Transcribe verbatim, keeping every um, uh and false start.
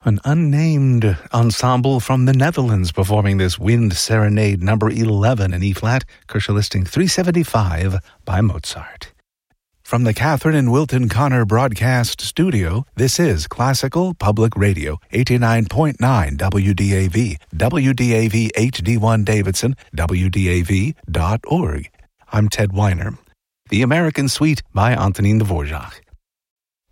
An unnamed ensemble from the Netherlands performing this Wind Serenade number eleven in E-flat, Kershaw listing three seventy-five by Mozart. From the Catherine and Wilton Connor Broadcast Studio, this is Classical Public Radio, eighty-nine point nine W D A V, W D A V H D one Davidson, W D A V dot org. I'm Ted Weiner. The American Suite by Antonin Dvorak.